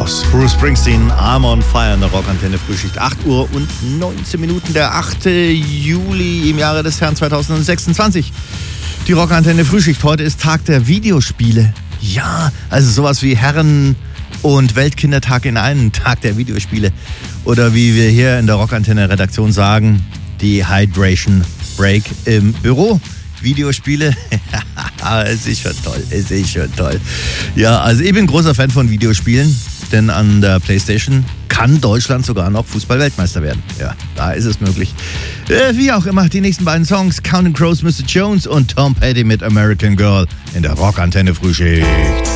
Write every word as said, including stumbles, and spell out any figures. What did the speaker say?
House, Bruce Springsteen, I'm on Fire in der Rockantenne Frühschicht. acht Uhr und neunzehn Minuten, der achte Juli im Jahre des Herrn zweitausendsechsundzwanzig. Die Rockantenne Frühschicht, heute ist Tag der Videospiele. Ja, also sowas wie Herren- und Weltkindertag in einen, Tag der Videospiele. Oder wie wir hier in der Rockantenne Redaktion sagen, die Hydration Break im Büro. Videospiele, es ist schon toll, es ist schon toll. Ja, also ich bin großer Fan von Videospielen, denn an der PlayStation kann Deutschland sogar noch Fußball-Weltmeister werden. Ja, da ist es möglich. Äh, wie auch immer, die nächsten beiden Songs, Counting Crows, Mister Jones und Tom Petty mit American Girl in der Rockantenne Frühschicht.